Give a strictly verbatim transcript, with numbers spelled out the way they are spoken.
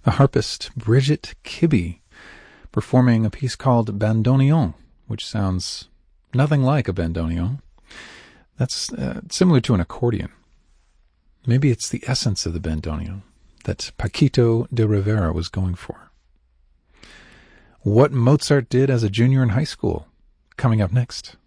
the harpist Brigitte Kibbe performing a piece called Bandoneon, which sounds nothing like a bandoneon. That's uh, similar to an accordion. Maybe it's the essence of the bandoneon that Paquito de Rivera was going for. What Mozart did as a junior in high school, coming up next.